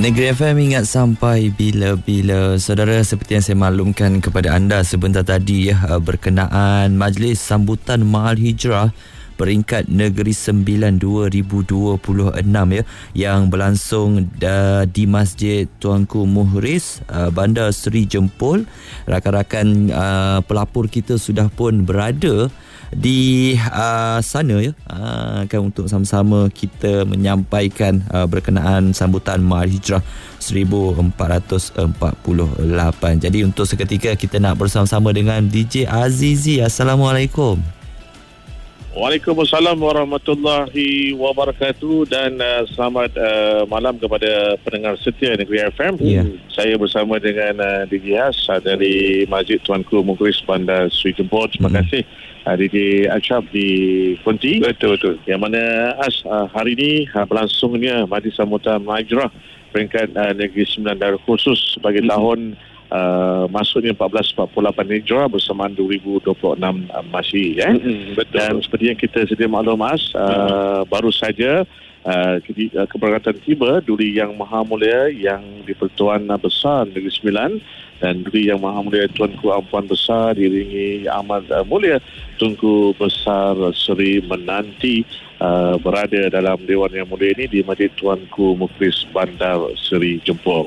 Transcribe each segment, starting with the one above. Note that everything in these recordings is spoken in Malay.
Negeri FM ingat sampai bila-bila. Saudara, seperti yang saya maklumkan kepada anda sebentar tadi berkenaan majlis sambutan Mahal Hijrah peringkat Negeri Sembilan 2026 yang berlangsung di Masjid Tuanku Mukhris, Bandar Seri Jempol. Rakan-rakan pelapor kita sudah pun berada di sana kan untuk sama-sama kita menyampaikan berkenaan sambutan Mahal Hijrah 1448. Jadi untuk seketika kita nak bersama-sama dengan DJ Azizi. Assalamualaikum. Waalaikumsalam warahmatullahi wabarakatuh dan selamat malam kepada pendengar setia Negeri FM. Saya bersama dengan DJ Has dari Masjid Tuanku Mukhris Bandar Seri Jempol. Terima kasih DJ Acap di Kunti. Betul. Yang mana hari ini berlangsungnya Majlis Sambutan Mahal Hijrah peringkat Negeri Sembilan Daerah Khusus sebagai tahun masuknya 1448 Hijrah bersamaan 2026 masih betul. Dan seperti yang kita sedia maklum baru saja keberangkatan tiba Duli Yang Maha Mulia Yang di-Pertuan Besar Negeri Sembilan dan Duli Yang Maha Mulia Tuanku Ampuan Besar diiringi Amat Mulia Tunku Besar Seri menanti berada dalam Dewan Yang Mulia ini di Masjid Tuanku Mukhris Bandar Seri Jempol.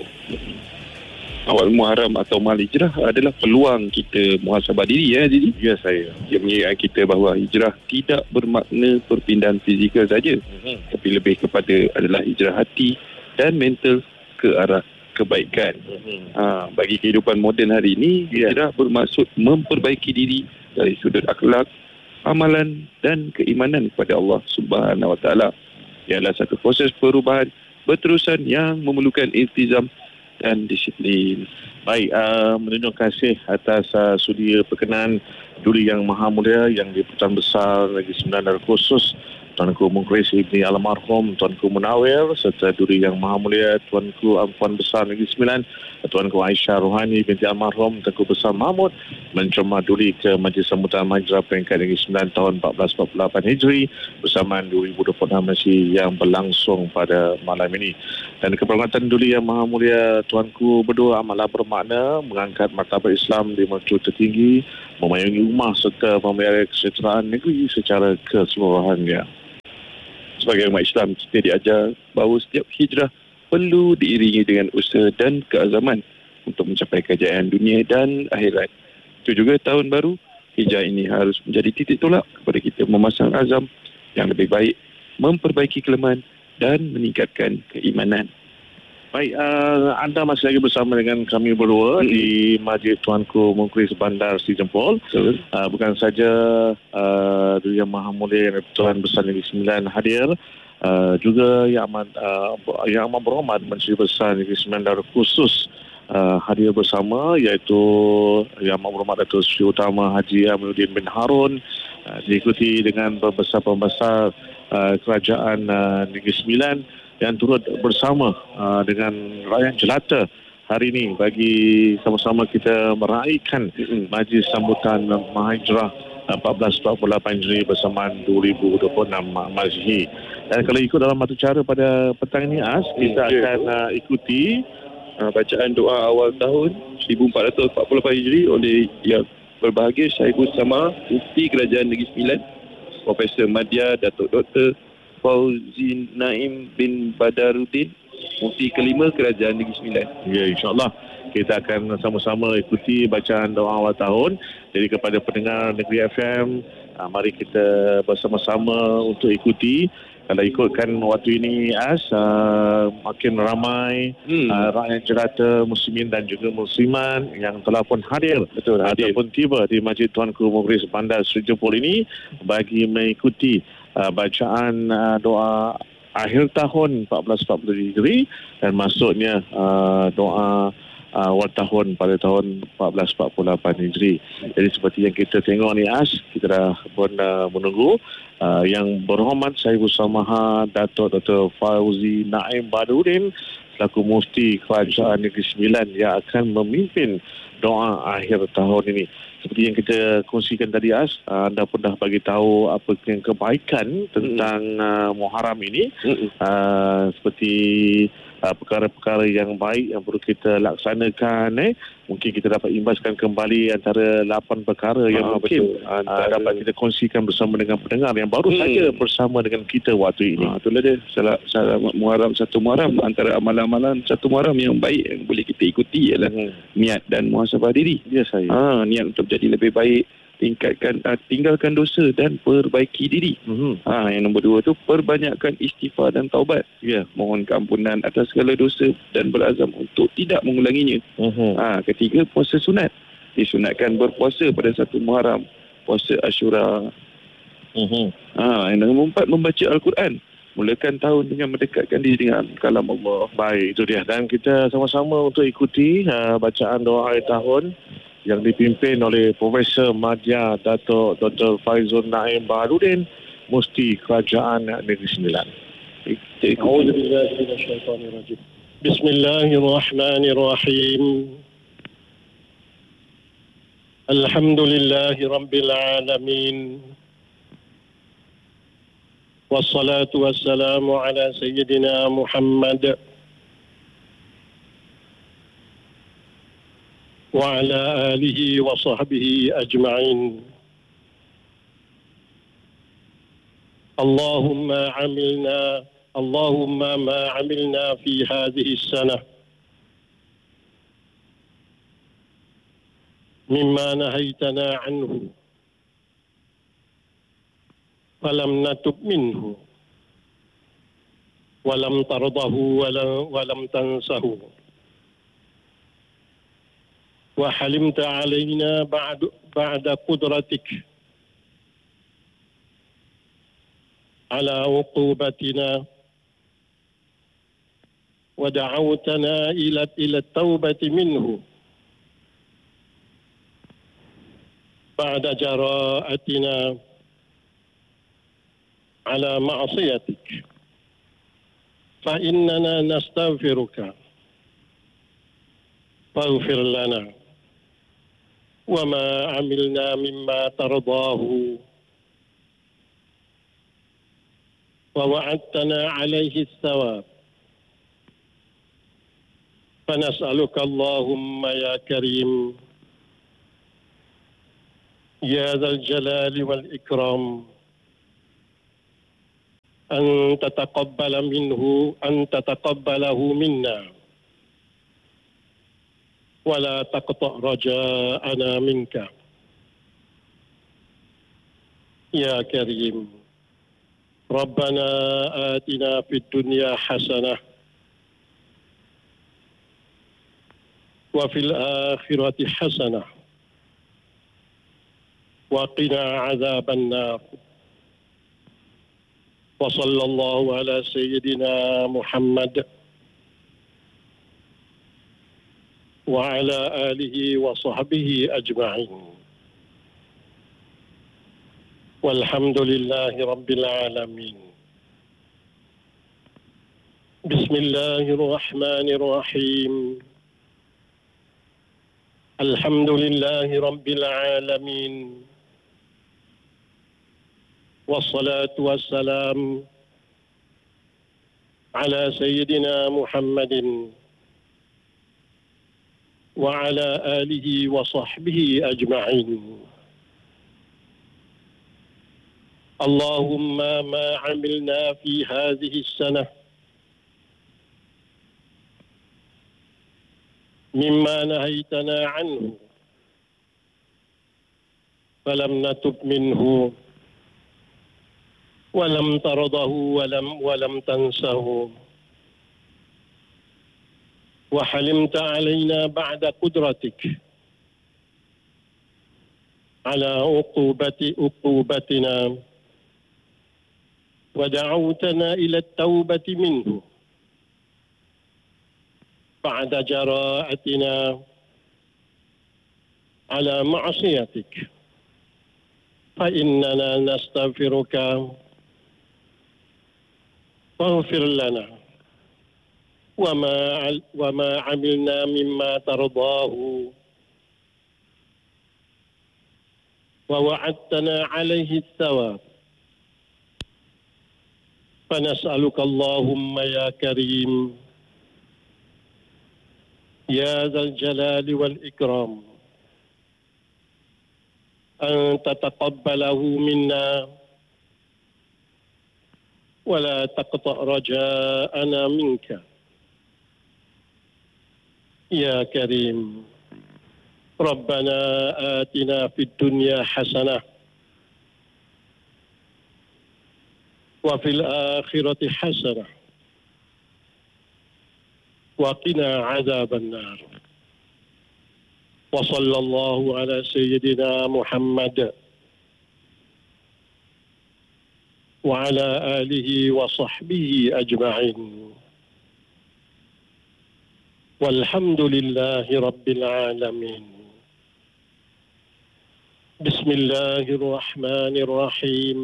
Awal Muharram atau Mahal Hijrah adalah peluang kita muhasabah diri jadi. Ya, saya. Ia mengingatkan kita bahawa hijrah tidak bermakna perpindahan fizikal saja, tapi lebih kepada adalah hijrah hati dan mental ke arah kebaikan. Bagi kehidupan moden hari ini, hijrah bermaksud memperbaiki diri dari sudut akhlak, amalan dan keimanan kepada Allah Subhanahu Wa Taala. Ialah satu proses perubahan berterusan yang memerlukan iltizam dan disiplin. Baik, terima kasih atas sudi perkenan Duli Yang Maha Mulia Yang di-Pertuan Besar Negeri Sembilan Daerah Khusus Tuanku Mukhris Ibni Almarhum Tuanku Munawir serta Duli Yang Maha Mulia Tuanku Ampuan Besar Negeri Sembilan Tuanku Aisyah Rohani binti Almarhum Tuanku Besar Mahmud mencermah duli ke Majlis Sambutan Mahal Hijrah peringkat Negeri Sembilan tahun 1448 Hijri bersamaan 2026 masih yang berlangsung pada malam ini. Dan keberangkatan Duli Yang Maha Mulia Tuanku berdua amatlah bermakna mengangkat martabat Islam di mercu tertinggi, memayungi ummah serta memelihara kesejahteraan negeri secara keseluruhannya. Sebagai umat Islam, kita diajar bahawa setiap hijrah perlu diiringi dengan usaha dan keazaman untuk mencapai kejayaan dunia dan akhirat. Itu juga tahun baru, hijrah ini harus menjadi titik tolak kepada kita memasang azam yang lebih baik, memperbaiki kelemahan dan meningkatkan keimanan. Baik, anda masih lagi bersama dengan kami berdua di Masjid Tuanku Mukhris Bandar Seri Jempol. Bukan saja Duli Yang Maha Mulia Yang Tuan Besar Negeri Sembilan hadir, juga Yang Amat Berhormat Menteri Besar Negeri Sembilan Daerah Khusus hadir bersama, iaitu Yang Amat Berhormat Datuk Seri Utama Haji Aminuddin bin Harun, diikuti dengan pembesar-pembesar kerajaan Negeri Sembilan yang turut bersama dengan rakyat jelata hari ini bagi sama-sama kita meraihkan Majlis Sambutan Mahal Hijrah 1448 Hijri bersamaan 2026 Masehi. Dan kalau ikut dalam mata cara pada petang ini kita akan ikuti bacaan doa awal tahun 1448 Hijri oleh Yang Berbahagia Syahibul Sama Mufti Kerajaan Negeri Sembilan Profesor Madya Datuk Dr. Fauzi Naim bin Badaruddin, Mufti kelima Kerajaan Negeri Sembilan. Ya, insyaAllah kita akan sama-sama ikuti bacaan doa awal tahun. Jadi kepada pendengar Negeri FM, mari kita bersama-sama untuk ikuti. Kalau ikutkan waktu ini makin ramai rakyat jelata muslimin dan juga musliman yang telah pun hadir ataupun tiba di Masjid Tuanku Mukhris Bandar Seri Jempol ini bagi mengikuti bacaan doa akhir tahun 1440 Hijri dan masuknya doa awal tahun pada tahun 1448 Hijri. Jadi seperti yang kita tengok ni kita dah pun menunggu Yang Berhormat Syahibul Samaha Datuk Dr. Fauzi Naim Badaruddin selaku Mufti Kerajaan Negeri Sembilan yang akan memimpin doa akhir tahun ini. Seperti yang kita kongsikan tadi anda pun dah bagi tahu apa yang kebaikan tentang Muharram ini. Seperti perkara-perkara yang baik yang perlu kita laksanakan. Mungkin kita dapat imbaskan kembali antara 8 perkara yang mungkin dapat kita kongsikan bersama dengan pendengar yang baru saja bersama dengan kita waktu ini. Itulah dia salah Muharram, satu Muharram, antara amalan-amalan satu Muharram yang baik yang boleh kita ikuti ialah niat dan muhasabah diri. Ya, saya. Niat untuk jadi lebih baik, tinggalkan dosa dan perbaiki diri. Yang nombor 2 tu perbanyakkan istighfar dan taubat. Mohon keampunan atas segala dosa dan berazam untuk tidak mengulanginya. Ketiga, puasa sunat. Disunatkan berpuasa pada 1 Muharram, puasa Ashura. Yang nombor 4, membaca Al-Quran. Mulakan tahun dengan mendekatkan diri dengan kalam Allah. Baik, itu dia. Dan kita sama-sama untuk ikuti bacaan doa akhir tahun yang dipimpin oleh Profesor Madya Datuk Dr. Faizul Naim Baharudin, Mufti Kerajaan Negeri Sembilan. Bismillahirrahmanirrahim. Alhamdulillahi Rabbil Alamin. Wassalatu wassalamu ala Sayyidina Muhammad wa ala alihi wa sahbihi ajma'in. Allahumma ma amilna fi hadhihi as-sanah mimma nahaytana anhu falam natub minhu walam tardahu walam tansahu wa halimta alaina ba'da qudratik ala uqubatina wa da'awtana ila at-taubati minhu ba'da jara'atina ala ma'asiyatik fa innana nastaghfiruka faghfir lana wa ma amilna mimma tardahu wa wa'adtana alayhi as-sawab fanas'aluka Allahumma ya karim ya dzal jalali wal ikram أن تتقبله منا ولا تقطع رجاءنا منك يا كريم ربنا آتنا في الدنيا حسنة وفي الآخرة حسنة وقنا عذاب النار وصلى الله على سيدنا محمد وعلى آله وصحبه أجمعين والحمد لله رب العالمين. بسم الله الرحمن الرحيم. الحمد لله رب العالمين والصلاة والسلام على سيدنا محمد وعلى آله وصحبه أجمعين. اللهم ما عملنا في هذه السنة مما نهيتنا عنه فلم نتب منه ولم ترضه ولم تنسه وحلمت علينا بعد قدرتك على عقوبتنا ودعوتنا إلى التوبة منه بعد جراءتنا على معصيتك فإننا نستغفرك فاغفر لنا وما عملنا مما ترضاه ووعدتنا عليه الثواب فنسألك اللهم يا كريم يا ذا الجلال والإكرام أن تتقبله منا ولا تقطع رجاءنا منك يا كريم. ربنا آتنا في الدنيا حسنة وفي الآخرة حسنة وقنا عذاب النار. وصلى الله على سيدنا محمد وعلى آله وصحبه أجمعين والحمد لله رب العالمين. بسم الله الرحمن الرحيم.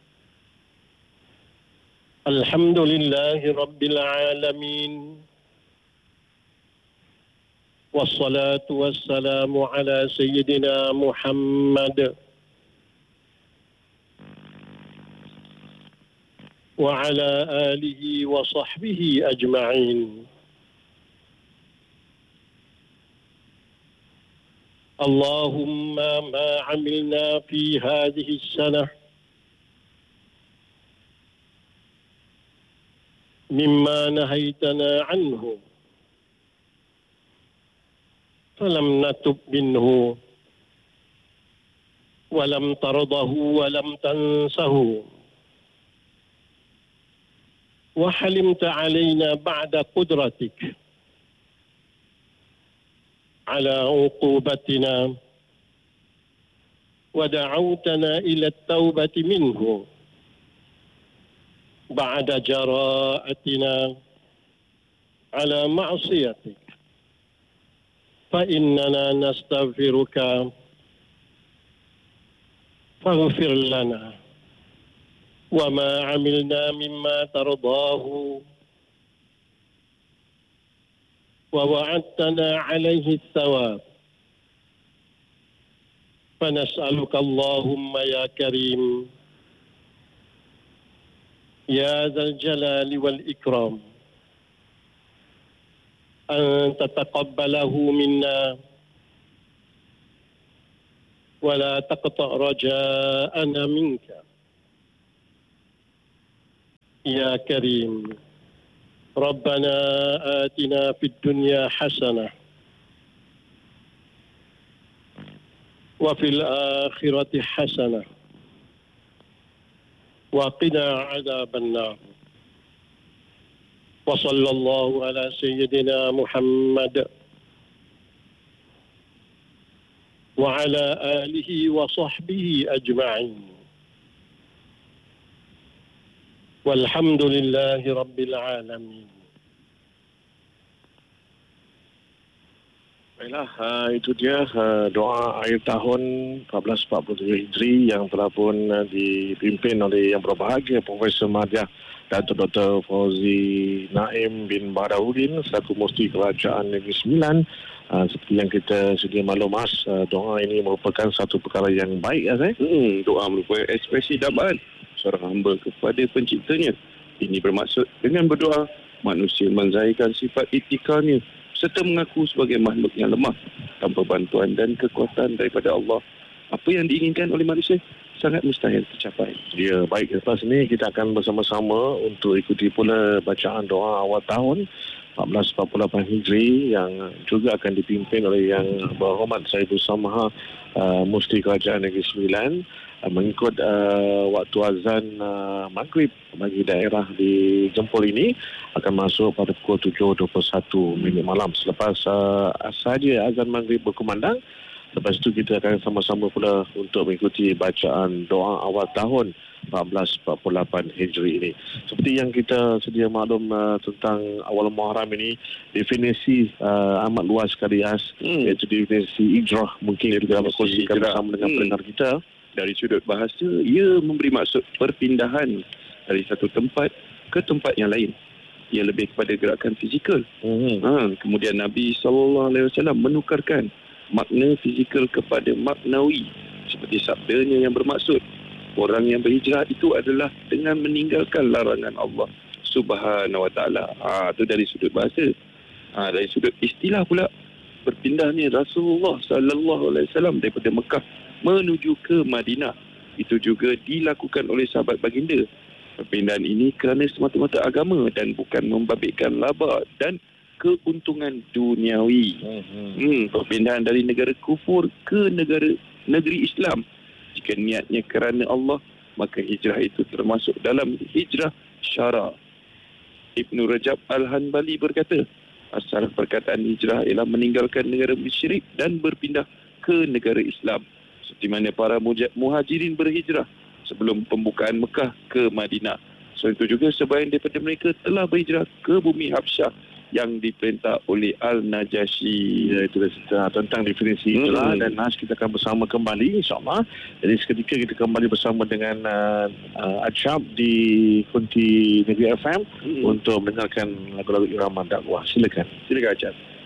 الحمد لله رب العالمين والصلاة والسلام على سيدنا محمد وعلى آله وصحبه أجمعين. اللهم ما عملنا في هذه السنة مما نهيتنا عنه فلم نتب منه ولم ترضه ولم تنسه وحلمت علينا بعد قدرتك على عقوبتنا ودعوتنا إلى التوبة منه بعد جراءتنا على معصيتك. فإننا نستغفرك فاغفر لنا وما عملنا مما ترضاه ووعدتنا عليه الثواب. فنسألك اللهم يا كريم يا ذا الجلال والإكرام أن تتقبله منا ولا تقطع رجاءنا منك يا كريم. ربنا آتنا في الدنيا حسنة وفي الآخرة حسنة وقنا عذاب النار. وصلى الله على سيدنا محمد وعلى آله وصحبه أجمعين والحمد لله رب العالمين. Baiklah, itu dia doa akhir tahun 1443 Hijri yang telah pun dipimpin oleh Yang Berbahagia Profesor Madya Datuk Dr. Fauzi Naim bin Badauddin selaku Mufti Kerajaan Negeri Sembilan. Seperti yang kita sedia maklum, Mas, doa ini merupakan satu perkara yang baik, saya. Doa merupakan ekspresi dambaan seorang hamba kepada penciptanya. Ini bermaksud dengan berdoa manusia menzahirkan sifat itikalnya serta mengaku sebagai makhluk yang lemah tanpa bantuan dan kekuatan daripada Allah. Apa yang diinginkan oleh manusia sangat mustahil tercapai. Ya, baik. Lepas ini kita akan bersama-sama untuk ikuti pula bacaan doa awal tahun 1448 Hijri yang juga akan dipimpin oleh Yang Berhormat Saiful Samaha, Mufti Kerajaan Negeri Sembilan, mengikut waktu azan maghrib bagi daerah di Jempol ini akan masuk pada pukul 7.21 malam. Selepas sahaja azan maghrib berkumandang, lepas itu kita akan sama-sama pula untuk mengikuti bacaan doa awal tahun 1448 Hijri ini. Seperti yang kita sedia maklum tentang awal Muharram ini, definisi amat luas sekali, iaitu definisi hijrah. Mungkin kita dapat kongsikan bersama dengan pendengar kita. Dari sudut bahasa, ia memberi maksud perpindahan dari satu tempat ke tempat yang lain. Ia lebih kepada gerakan fizikal. Kemudian Nabi SAW menukarkan makna fizikal kepada maknawi, seperti sabdanya yang bermaksud orang yang berhijrah itu adalah dengan meninggalkan larangan Allah Subhanahu Wa Taala. Itu dari sudut bahasa. Dari sudut istilah pula, berpindahnya Rasulullah sallallahu alaihi wasallam daripada Mekah menuju ke Madinah itu juga dilakukan oleh sahabat baginda. Perpindahan ini kerana semata-mata agama dan bukan membabitkan laba dan keuntungan duniawi. Perpindahan dari negara kufur ke negeri Islam, jika niatnya kerana Allah, maka hijrah itu termasuk dalam hijrah syara. Ibnu Rajab Al-Hanbali berkata, asal perkataan hijrah ialah meninggalkan negara musyrik dan berpindah ke negara Islam, seperti mana para muhajirin berhijrah sebelum pembukaan Mekah ke Madinah. Selain itu juga sebahagian daripada mereka telah berhijrah ke bumi Habsyah yang diperintah oleh Al-Najasyi. Ya, itu tentang definisi hijrah dan kita akan bersama kembali insyaAllah. Jadi seketika kita kembali bersama dengan Adsyab di Kunti Negeri FM untuk mendengarkan lagu-lagu irama dakwah. Silakan Adsyab.